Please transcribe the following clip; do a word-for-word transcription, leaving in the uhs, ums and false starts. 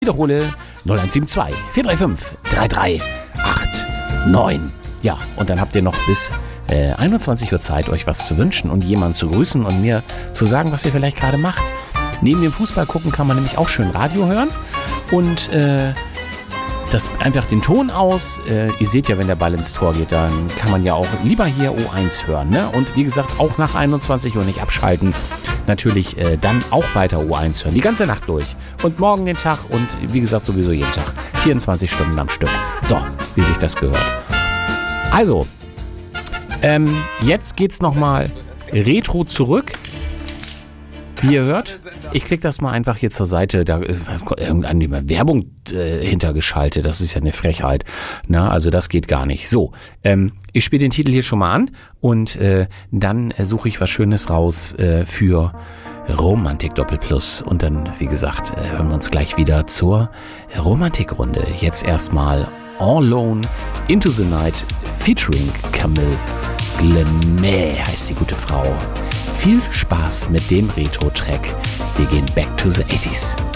Wiederhole null eins sieben zwei vier drei fünf drei drei acht neun. Ja, und dann habt ihr noch bis äh, einundzwanzig Uhr Zeit, euch was zu wünschen und jemanden zu grüßen und mir zu sagen, was ihr vielleicht gerade macht. Neben dem Fußball gucken kann man nämlich auch schön Radio hören und äh, das einfach den Ton aus. Äh, ihr seht ja, wenn der Ball ins Tor geht, dann kann man ja auch lieber hier O eins hören. Ne? Und wie gesagt, auch nach einundzwanzig Uhr nicht abschalten. Natürlich äh, dann auch weiter O eins hören. Die ganze Nacht durch. Und morgen den Tag und wie gesagt sowieso jeden Tag. vierundzwanzig Stunden am Stück. So, wie sich das gehört. Also, ähm, jetzt geht's nochmal retro zurück. Wie ihr hört, ich klicke das mal einfach hier zur Seite, da äh, irgendeine Werbung äh, hintergeschaltet, das ist ja eine Frechheit. Na, also das geht gar nicht. So, ähm, ich spiele den Titel hier schon mal an und äh, dann äh, suche ich was Schönes raus äh, für Romantik Doppelplus. Und dann, wie gesagt, äh, hören wir uns gleich wieder zur Romantikrunde. Jetzt erstmal All Alone Into the Night featuring Camille Glemé heißt die gute Frau. Viel Spaß mit dem Retro-Track. Wir gehen back to the eighties.